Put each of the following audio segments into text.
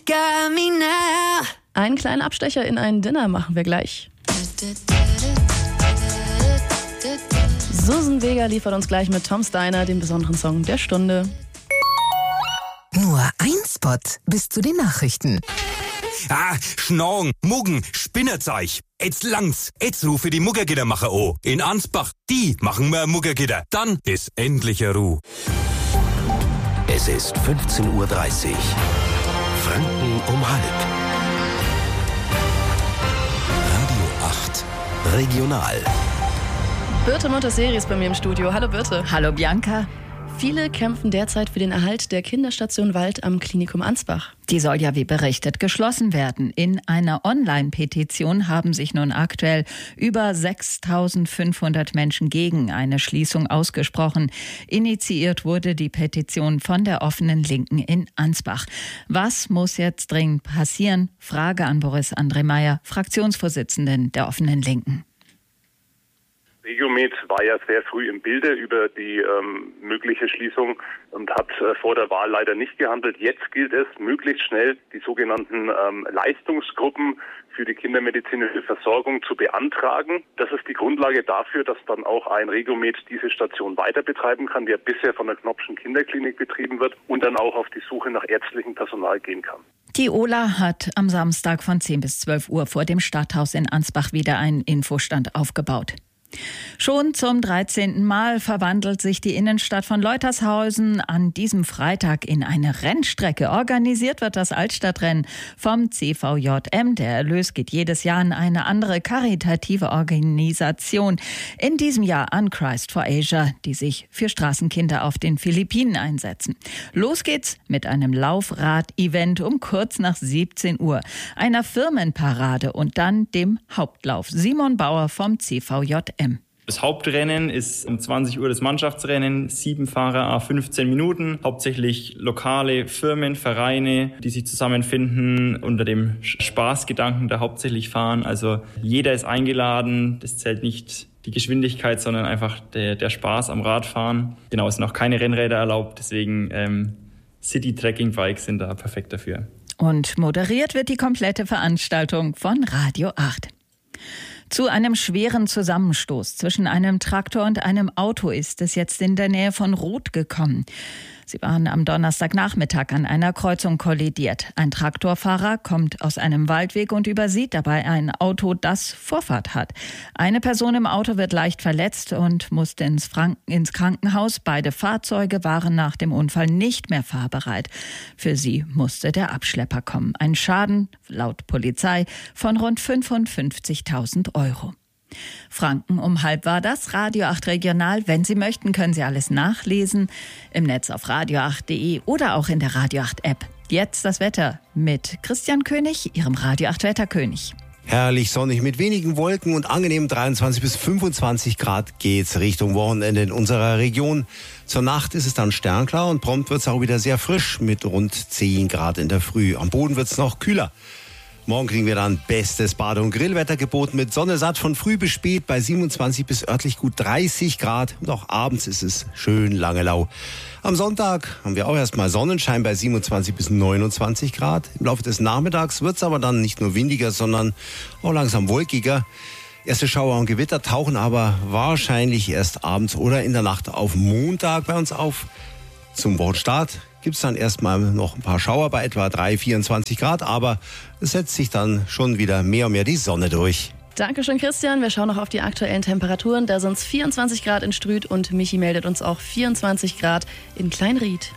got me now. Einen kleinen Abstecher in ein Dinner machen wir gleich. Susan Vega liefert uns gleich mit Tom Steiner den besonderen Song der Stunde. Nur ein Spot bis zu den Nachrichten. Schnorren, Muggen, Spinnerzeug. Jetzt langt's. Jetzt rufe die Muggergittermacher an. In Ansbach, die machen wir Muggergitter. Dann ist endlich Ruhe. Es ist 15:30 Uhr. Franken um halb. Radio 8 Regional. Birte Montesseri ist bei mir im Studio. Hallo Birte. Hallo Bianca. Viele kämpfen derzeit für den Erhalt der Kinderstation Wald am Klinikum Ansbach. Die soll ja, wie berichtet, geschlossen werden. In einer Online-Petition haben sich nun aktuell über 6.500 Menschen gegen eine Schließung ausgesprochen. Initiiert wurde die Petition von der Offenen Linken in Ansbach. Was muss jetzt dringend passieren? Frage an Boris André Meyer, Fraktionsvorsitzenden der Offenen Linken. Regiomed war ja sehr früh im Bilde über die mögliche Schließung und hat vor der Wahl leider nicht gehandelt. Jetzt gilt es, möglichst schnell die sogenannten Leistungsgruppen für die kindermedizinische Versorgung zu beantragen. Das ist die Grundlage dafür, dass dann auch ein Regiomed diese Station weiter betreiben kann, die ja bisher von der Knopfschen Kinderklinik betrieben wird und dann auch auf die Suche nach ärztlichem Personal gehen kann. Die Ola hat am Samstag von 10 bis 12 Uhr vor dem Stadthaus in Ansbach wieder einen Infostand aufgebaut. Schon zum 13. Mal verwandelt sich die Innenstadt von Leutershausen an diesem Freitag in eine Rennstrecke. Organisiert wird das Altstadtrennen vom CVJM. Der Erlös geht jedes Jahr an eine andere karitative Organisation. In diesem Jahr an Christ for Asia, die sich für Straßenkinder auf den Philippinen einsetzen. Los geht's mit einem Laufrad-Event um kurz nach 17 Uhr, einer Firmenparade und dann dem Hauptlauf. Simon Bauer vom CVJM. Das Hauptrennen ist um 20 Uhr das Mannschaftsrennen, 7 Fahrer, 15 Minuten, hauptsächlich lokale Firmen, Vereine, die sich zusammenfinden unter dem Spaßgedanken da hauptsächlich fahren. Also jeder ist eingeladen, das zählt nicht die Geschwindigkeit, sondern einfach der Spaß am Radfahren. Genau, es sind auch keine Rennräder erlaubt, deswegen City-Trekking-Bikes sind da perfekt dafür. Und moderiert wird die komplette Veranstaltung von Radio 8. Zu einem schweren Zusammenstoß zwischen einem Traktor und einem Auto ist es jetzt in der Nähe von Roth gekommen. Sie waren am Donnerstagnachmittag an einer Kreuzung kollidiert. Ein Traktorfahrer kommt aus einem Waldweg und übersieht dabei ein Auto, das Vorfahrt hat. Eine Person im Auto wird leicht verletzt und musste ins Krankenhaus. Beide Fahrzeuge waren nach dem Unfall nicht mehr fahrbereit. Für sie musste der Abschlepper kommen. Ein Schaden, laut Polizei, von rund 55.000 €. Franken um halb war das, Radio 8 Regional. Wenn Sie möchten, können Sie alles nachlesen im Netz auf radio8.de oder auch in der Radio 8 App. Jetzt das Wetter mit Christian König, Ihrem Radio 8 Wetterkönig. Herrlich sonnig mit wenigen Wolken und angenehm 23 bis 25 Grad geht's Richtung Wochenende in unserer Region. Zur Nacht ist es dann sternklar und prompt wird's auch wieder sehr frisch mit rund 10 Grad in der Früh. Am Boden wird's noch kühler. Morgen kriegen wir dann bestes Bade- und Grillwetter geboten mit Sonne satt von früh bis spät bei 27 bis örtlich gut 30 Grad. Und auch abends ist es schön langelau. Am Sonntag haben wir auch erstmal Sonnenschein bei 27 bis 29 Grad. Im Laufe des Nachmittags wird es aber dann nicht nur windiger, sondern auch langsam wolkiger. Erste Schauer und Gewitter tauchen aber wahrscheinlich erst abends oder in der Nacht auf Montag bei uns auf. Zum Wochenstart gibt es dann erstmal noch ein paar Schauer bei etwa 24 Grad, aber es setzt sich dann schon wieder mehr und mehr die Sonne durch. Dankeschön, Christian. Wir schauen noch auf die aktuellen Temperaturen. Da sind es 24 Grad in Strüth und Michi meldet uns auch 24 Grad in Kleinried.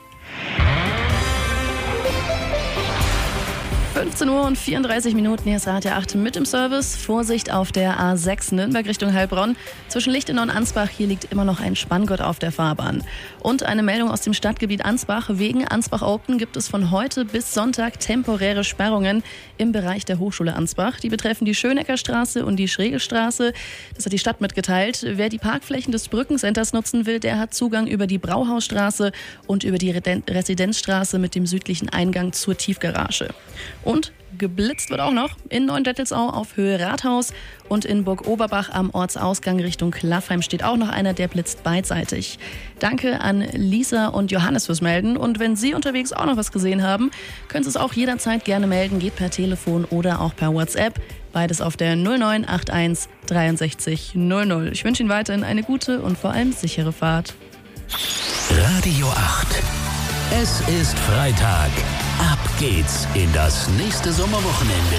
15 Uhr und 34 Minuten, hier ist Radio 8 mit im Service. Vorsicht auf der A6 Nürnberg Richtung Heilbronn. Zwischen Lichtenau und Ansbach, hier liegt immer noch ein Spanngurt auf der Fahrbahn. Und eine Meldung aus dem Stadtgebiet Ansbach. Wegen Ansbach Open gibt es von heute bis Sonntag temporäre Sperrungen im Bereich der Hochschule Ansbach. Die betreffen die Schöneckerstraße und die Schregelstraße. Das hat die Stadt mitgeteilt. Wer die Parkflächen des Brückencenters nutzen will, der hat Zugang über die Brauhausstraße und über die Residenzstraße mit dem südlichen Eingang zur Tiefgarage. Und Geblitzt wird auch noch in Neuendettelsau auf Höhe Rathaus und in Burg Oberbach am Ortsausgang Richtung Klaffheim steht auch noch einer, der blitzt beidseitig. Danke an Lisa und Johannes fürs Melden. Und wenn Sie unterwegs auch noch was gesehen haben, können Sie es auch jederzeit gerne melden. Geht per Telefon oder auch per WhatsApp. Beides auf der 0981 63 00. Ich wünsche Ihnen weiterhin eine gute und vor allem sichere Fahrt. Radio 8. Es ist Freitag. Ab geht's in das nächste Sommerwochenende.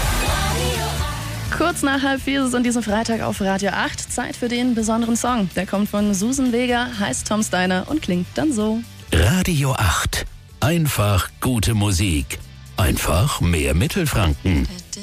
Kurz nach 3:30 ist es an diesem Freitag auf Radio 8. Zeit für den besonderen Song. Der kommt von Susan Vega, heißt Tom Steiner und klingt dann so. Radio 8. Einfach gute Musik. Einfach mehr Mittelfranken.